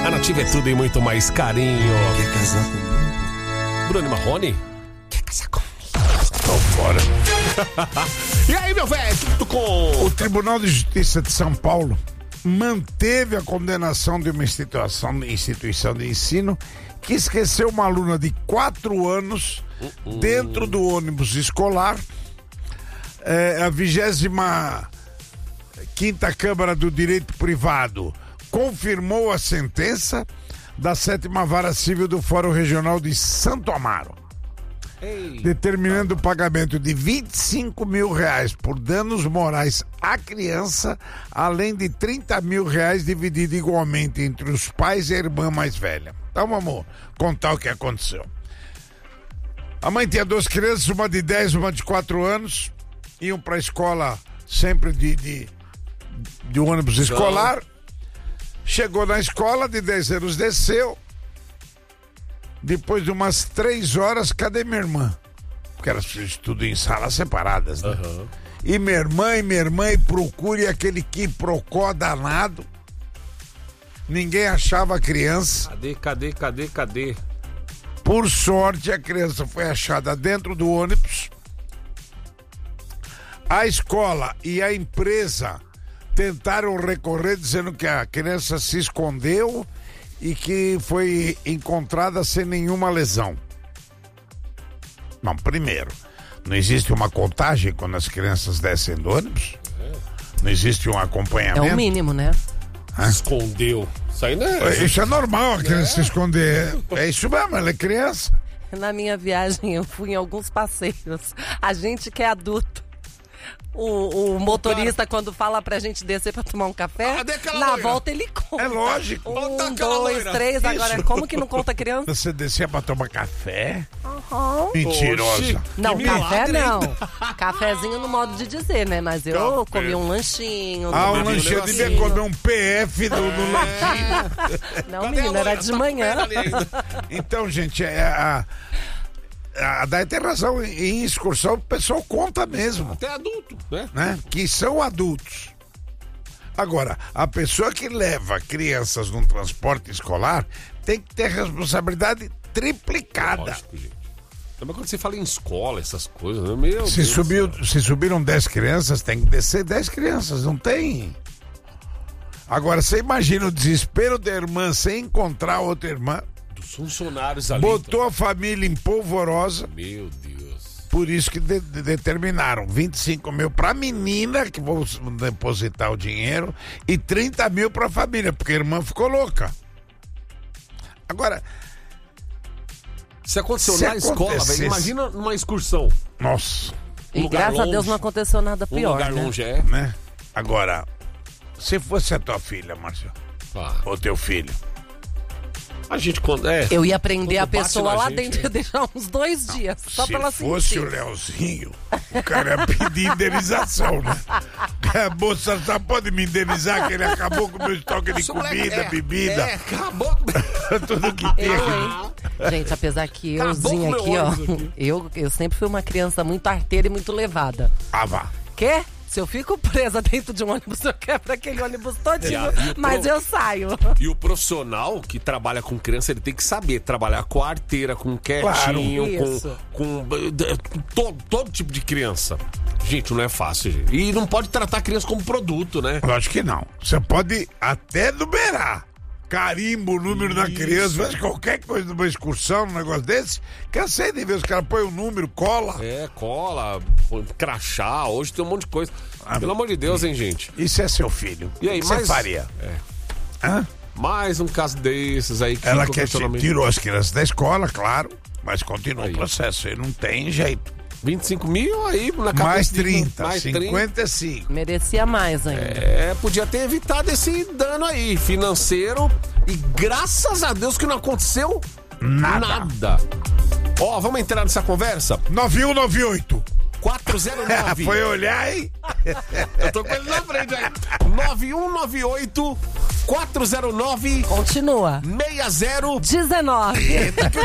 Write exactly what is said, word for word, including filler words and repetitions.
A Nativa é tudo e muito mais carinho. Quer casar comigo? Bruno Marrone? Quer casar comigo? Tô fora. E aí, meu velho? Tudo com... O Tribunal de Justiça de São Paulo manteve a condenação de uma instituição, instituição de ensino que esqueceu uma aluna de quatro anos uh-uh. dentro do ônibus escolar. É, a vigésima quinta Câmara do Direito Privado confirmou a sentença da sétima Vara Civil do Fórum Regional de Santo Amaro, Ei, determinando tá. o pagamento de vinte e cinco mil reais por danos morais à criança, além de trinta mil reais dividido igualmente entre os pais e a irmã mais velha. Então vamos contar o que aconteceu. A mãe tinha duas crianças, uma de dez, uma de quatro anos, iam para a escola sempre de, de, de ônibus escolar. Chegou na escola, de dez anos desceu. Depois de umas três horas, cadê minha irmã? Porque elas estudam em salas separadas, né? Uhum. E minha irmã, e minha irmã, e procure aquele quiprocó danado. Ninguém achava a criança. Cadê, cadê, cadê, cadê? Por sorte, a criança foi achada dentro do ônibus. A escola e a empresa tentaram recorrer dizendo que a criança se escondeu e que foi encontrada sem nenhuma lesão. Não, primeiro, não existe uma contagem quando as crianças descem do ônibus? Não existe um acompanhamento? É o mínimo, né? Hã? Escondeu. Isso aí não é... Isso é normal, a criança é. se esconder. É isso mesmo, ela é criança. Na minha viagem eu fui em alguns passeios. A gente que é adulto. O, o motorista, quando fala pra gente descer pra tomar um café, ah, na loira. volta ele conta. É lógico. Um, dois, loira. três, Isso. agora como que não conta criança? Você descia pra tomar café? Uhum. Mentirosa. Oxi, não, café não. Cafezinho no modo de dizer, né? Mas eu café. comi um lanchinho. Ah, um lanchinho. Eu devia comer um P F do, do lanchinho. Não, menino, era de manhã. Então, gente, é a... A Dai tem razão, em excursão o pessoal conta mesmo. Até adulto, né? né? Que são adultos. Agora, a pessoa que leva crianças num transporte escolar tem que ter responsabilidade triplicada. Lógico, gente. Também quando você fala em escola, essas coisas, né? Meu se, Deus subiu, se subiram dez crianças, tem que descer dez crianças, não tem. Agora, você imagina o desespero da irmã sem encontrar outra irmã. Funcionários ali. Botou a família em polvorosa. Meu Deus. Por isso que de, de, determinaram vinte e cinco mil pra menina, que vão depositar o dinheiro, e trinta mil pra família, porque a irmã ficou louca. Agora, se aconteceu se na escola, velho, imagina numa excursão. Nossa. Um e graças longe, a Deus não aconteceu nada pior. Um lugar né? longe é. Né? Agora, se fosse a tua filha, Márcio, ah. ou teu filho, a gente quando é. Eu ia prender a pessoa lá gente, dentro e é. deixar uns dois dias. Só se pra ela fosse sentir. o Leozinho, o cara ia pedir indenização, né? A moça só pode me indenizar que ele acabou com o meu estoque de Isso comida, é, bebida. É, acabou. Tudo que tem. Eu, hein? Gente, apesar que euzinho aqui, ó. Aqui. Eu, eu sempre fui uma criança muito arteira e muito levada. Ah, vá. Quê? Se eu fico presa dentro de um ônibus, eu quebro aquele ônibus todinho, mas pro... eu saio. E o profissional que trabalha com criança, ele tem que saber trabalhar com a arteira, com quietinho, claro. com, com, com todo, todo tipo de criança. Gente, não é fácil, gente. E não pode tratar a criança como produto, né? Lógico que não. Você pode até numerar. Carimbo, o número Isso. da criança, faz qualquer coisa numa excursão, num negócio desse. Cansei de ver os caras põem o um número, cola. É, cola, crachá, hoje tem um monte de coisa. Ah, Pelo amor de Deus, hein, gente? Isso é seu filho. E aí, o que mais... você faria? É. Hã? Mais um caso desses aí. Que Ela quer tirou as crianças da escola, claro, mas continua aí. o processo, aí não tem jeito. vinte e cinco mil aí na cabeça. Mais trinta, mais cinquenta e cinco. Merecia mais ainda. É, podia ter evitado esse dano aí, financeiro. E graças a Deus que não aconteceu nada. nada. Ó, vamos entrar nessa conversa? nove um nove oito quatro zero nove. Foi olhar, hein? Eu tô com ele na frente aí. nove um nove oito quatro zero nove. Continua. seis zero dezenove.